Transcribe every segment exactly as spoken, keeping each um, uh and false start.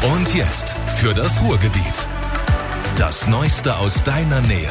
Und jetzt für das Ruhrgebiet. Das Neueste aus deiner Nähe.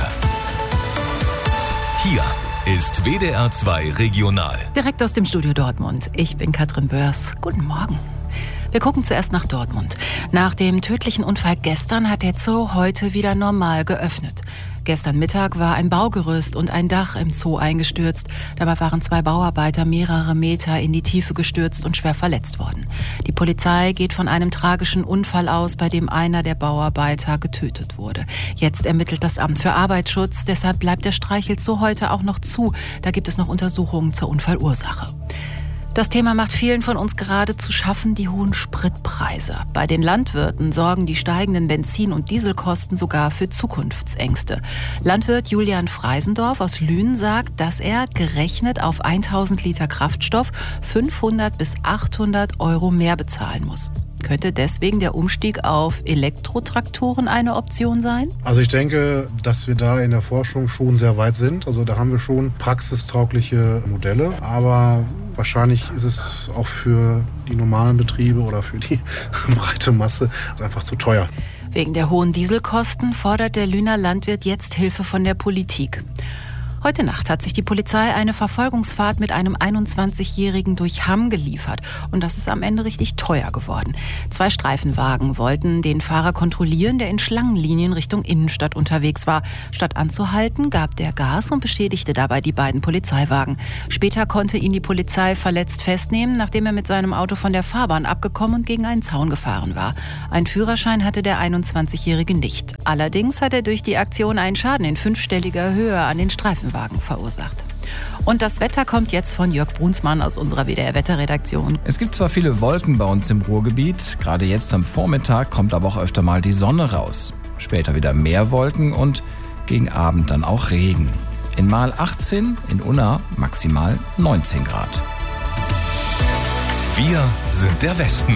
Hier ist W D R zwei Regional. Direkt aus dem Studio Dortmund. Ich bin Katrin Börs. Guten Morgen. Wir gucken zuerst nach Dortmund. Nach dem tödlichen Unfall gestern hat der Zoo heute wieder normal geöffnet. Gestern Mittag war ein Baugerüst und ein Dach im Zoo eingestürzt. Dabei waren zwei Bauarbeiter mehrere Meter in die Tiefe gestürzt und schwer verletzt worden. Die Polizei geht von einem tragischen Unfall aus, bei dem einer der Bauarbeiter getötet wurde. Jetzt ermittelt das Amt für Arbeitsschutz. Deshalb bleibt der Streichelzoo heute auch noch zu. Da gibt es noch Untersuchungen zur Unfallursache. Das Thema macht vielen von uns gerade zu schaffen, die hohen Spritpreise. Bei den Landwirten sorgen die steigenden Benzin- und Dieselkosten sogar für Zukunftsängste. Landwirt Julian Freisendorf aus Lünen sagt, dass er gerechnet auf tausend Liter Kraftstoff fünfhundert bis achthundert Euro mehr bezahlen muss. Könnte deswegen der Umstieg auf Elektrotraktoren eine Option sein? Also ich denke, dass wir da in der Forschung schon sehr weit sind. Also da haben wir schon praxistaugliche Modelle. Aber wahrscheinlich ist es auch für die normalen Betriebe oder für die breite Masse einfach zu teuer. Wegen der hohen Dieselkosten fordert der Lüner Landwirt jetzt Hilfe von der Politik. Heute Nacht hat sich die Polizei eine Verfolgungsfahrt mit einem einundzwanzigjährigen durch Hamm geliefert. Und das ist am Ende richtig teuer geworden. Zwei Streifenwagen wollten den Fahrer kontrollieren, der in Schlangenlinien Richtung Innenstadt unterwegs war. Statt anzuhalten, gab der Gas und beschädigte dabei die beiden Polizeiwagen. Später konnte ihn die Polizei verletzt festnehmen, nachdem er mit seinem Auto von der Fahrbahn abgekommen und gegen einen Zaun gefahren war. Einen Führerschein hatte der einundzwanzigjährige nicht. Allerdings hat er durch die Aktion einen Schaden in fünfstelliger Höhe an den Streifenwagen verursacht. Und das Wetter kommt jetzt von Jörg Brunsmann aus unserer W D R-Wetterredaktion. Es gibt zwar viele Wolken bei uns im Ruhrgebiet, gerade jetzt am Vormittag kommt aber auch öfter mal die Sonne raus. Später wieder mehr Wolken und gegen Abend dann auch Regen. In Mahl achtzehn, in Unna maximal neunzehn Grad. Wir sind der Westen.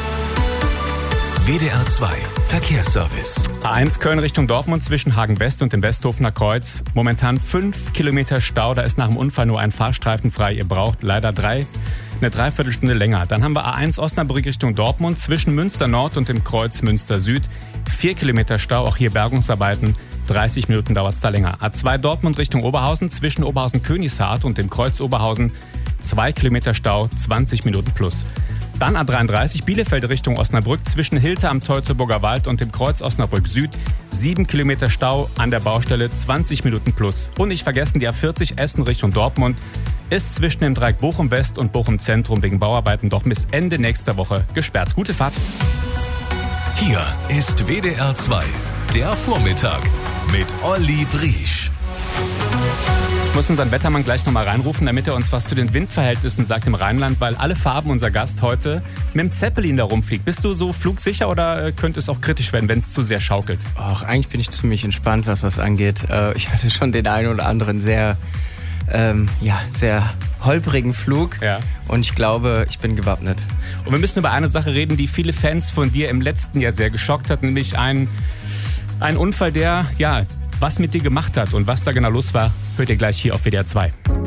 W D R zwei Verkehrsservice. A eins Köln Richtung Dortmund zwischen Hagen-West und dem Westhofener Kreuz. Momentan fünf Kilometer Stau. Da ist nach dem Unfall nur ein Fahrstreifen frei. Ihr braucht leider drei, eine Dreiviertelstunde länger. Dann haben wir A eins Osnabrück Richtung Dortmund zwischen Münster Nord und dem Kreuz Münster Süd. Vier Kilometer Stau, auch hier Bergungsarbeiten. dreißig Minuten dauert es da länger. A zwei Dortmund Richtung Oberhausen zwischen Oberhausen-Königshardt und dem Kreuz Oberhausen. Zwei Kilometer Stau, zwanzig Minuten plus. Dann A dreiunddreißig Bielefeld Richtung Osnabrück zwischen Hilte am Teutoburger Wald und dem Kreuz Osnabrück Süd. sieben Kilometer Stau an der Baustelle, zwanzig Minuten plus. Und nicht vergessen, die A vierzig Essen Richtung Dortmund ist zwischen dem Dreieck Bochum West und Bochum Zentrum wegen Bauarbeiten doch bis Ende nächster Woche gesperrt. Gute Fahrt. Hier ist W D R zwei, der Vormittag mit Olli Briesch. Ich muss unseren Wettermann gleich nochmal reinrufen, damit er uns was zu den Windverhältnissen sagt im Rheinland, weil alle Farben unser Gast heute mit dem Zeppelin da rumfliegt. Bist du so flugsicher oder könnte es auch kritisch werden, wenn es zu sehr schaukelt? Ach, eigentlich bin ich ziemlich entspannt, was das angeht. Ich hatte schon den einen oder anderen sehr, ähm, ja, sehr holprigen Flug Ja. und ich glaube, ich bin gewappnet. Und wir müssen über eine Sache reden, die viele Fans von dir im letzten Jahr sehr geschockt hat, nämlich ein, ein Unfall, der, ja, was mit dir gemacht hat und was da genau los war, hört ihr gleich hier auf W D R zwei.